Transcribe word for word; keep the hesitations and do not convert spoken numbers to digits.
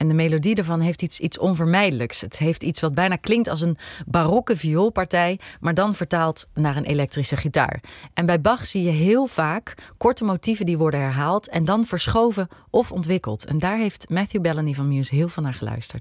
En de melodie daarvan heeft iets, iets onvermijdelijks. Het heeft iets wat bijna klinkt als een barokke vioolpartij, maar dan vertaald naar een elektrische gitaar. En bij Bach zie je heel vaak korte motieven die worden herhaald en dan verschoven of ontwikkeld. En daar heeft Matthew Bellamy van Muse heel veel naar geluisterd.